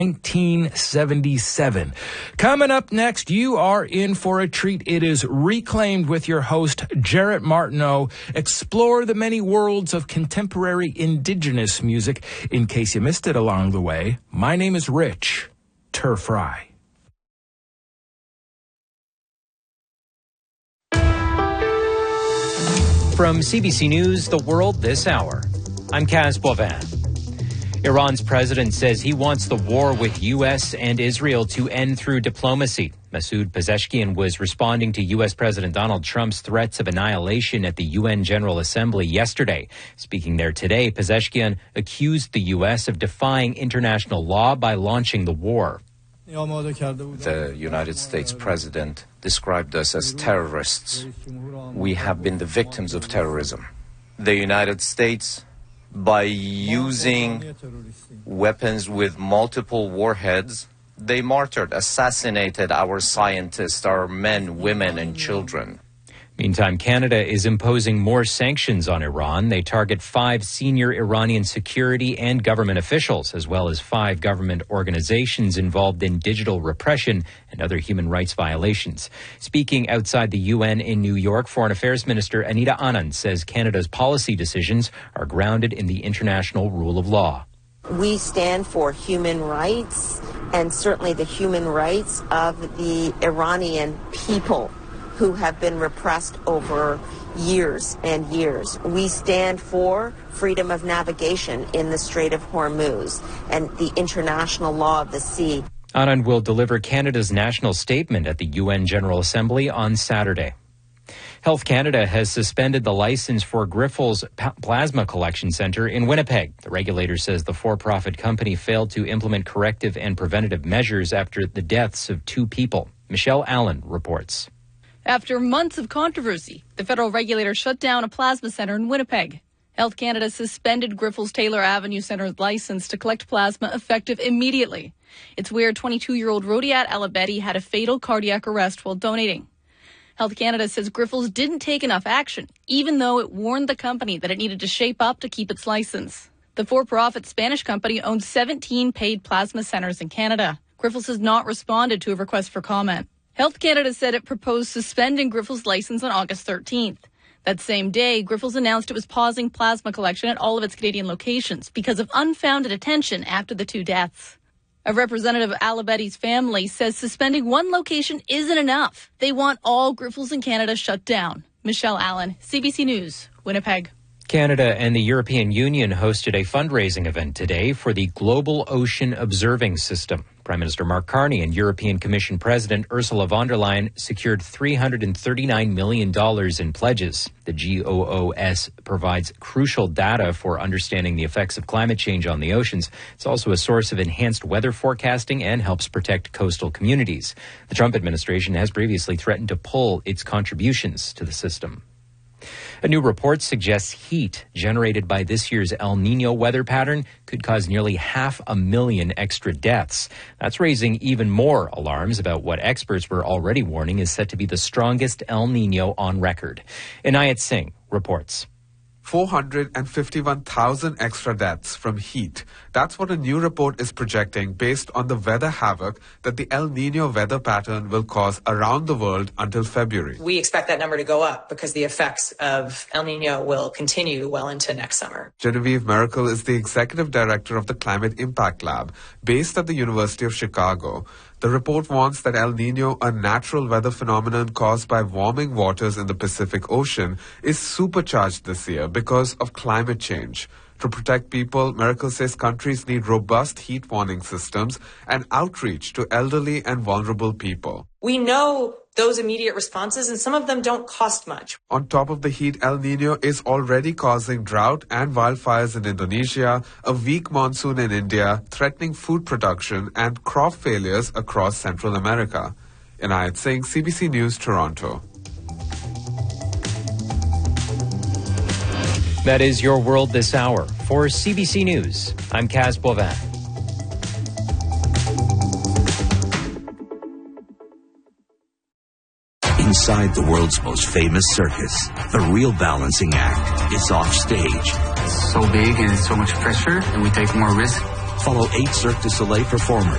1977. Coming up next, you are in for a treat. It is Reclaimed with your host, Jarrett Martineau. Explore the many worlds of contemporary indigenous music. In case you missed it along the way, my name is Rich Turfry. From CBC News, The World This Hour, I'm Kaz Boivin. Iran's president says he wants the war with U.S. and Israel to end through diplomacy. Masoud Pezeshkian was responding to U.S. President Donald Trump's threats of annihilation at the UN General Assembly yesterday. Speaking there today, Pezeshkian accused the U.S. of defying international law by launching the war. The United States president described us as terrorists. We have been the victims of terrorism. The United States, by using weapons with multiple warheads, they martyred, assassinated our scientists, our men, women, and children. Meantime, Canada is imposing more sanctions on Iran. They target 5 senior Iranian security and government officials, as well as 5 government organizations involved in digital repression and other human rights violations. Speaking outside the UN in New York, Foreign Affairs Minister Anita Anand says Canada's policy decisions are grounded in the international rule of law. We stand for human rights, and certainly the human rights of the Iranian people who have been repressed over years and years. We stand for freedom of navigation in the Strait of Hormuz and the international law of the sea. Anand will deliver Canada's national statement at the UN General Assembly on Saturday. Health Canada has suspended the license for Grifols Plasma Collection Centre in Winnipeg. The regulator says the for-profit company failed to implement corrective and preventative measures after the deaths of 2 people. Michelle Allen reports. After months of controversy, the federal regulator shut down a plasma centre in Winnipeg. Health Canada suspended Grifols Taylor Avenue Centre's license to collect plasma effective immediately. It's where 22-year-old Rodiat Alabedi had a fatal cardiac arrest while donating. Health Canada says Grifols didn't take enough action, even though it warned the company that it needed to shape up to keep its license. The for-profit Spanish company owns 17 paid plasma centres in Canada. Grifols has not responded to a request for comment. Health Canada said it proposed suspending Grifols' license on August 13th. That same day, Grifols announced it was pausing plasma collection at all of its Canadian locations because of unfounded attention after the 2 deaths. A representative of Alabedi's family says suspending one location isn't enough. They want all Grifols in Canada shut down. Michelle Allen, CBC News, Winnipeg. Canada and the European Union hosted a fundraising event today for the Global Ocean Observing System. Prime Minister Mark Carney and European Commission President Ursula von der Leyen secured $339 million in pledges. The GOOS provides crucial data for understanding the effects of climate change on the oceans. It's also a source of enhanced weather forecasting and helps protect coastal communities. The Trump administration has previously threatened to pull its contributions to the system. A new report suggests heat generated by this year's El Nino weather pattern could cause nearly 500,000 extra deaths. That's raising even more alarms about what experts were already warning is set to be the strongest El Nino on record. Inayat Singh reports. 451,000 extra deaths from heat. That's what a new report is projecting based on the weather havoc that the El Nino weather pattern will cause around the world until February. We expect that number to go up because the effects of El Nino will continue well into next summer. Genevieve Miracle is the executive director of the Climate Impact Lab, based at the University of Chicago. The report warns that El Nino, a natural weather phenomenon caused by warming waters in the Pacific Ocean, is supercharged this year because of climate change. To protect people, Miracle says countries need robust heat warning systems and outreach to elderly and vulnerable people. We know those immediate responses, and some of them don't cost much. On top of the heat, El Nino is already causing drought and wildfires in Indonesia, a weak monsoon in India, threatening food production, and crop failures across Central America. Inayat Singh, CBC News, Toronto. That is your world this hour. For CBC News, I'm Kaz Boivin. Inside the world's most famous circus, the real balancing act is off stage. It's so big and so much pressure, and we take more risk. Follow 8 Cirque du Soleil performers